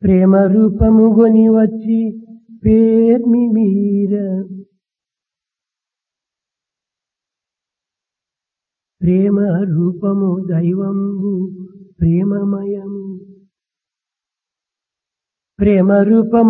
ప్రేమ రూపము గొని వచ్చి పేర్మి మీర ప్రేమ రూపము దైవంబు ప్రేమమయము ప్రేమ రూపము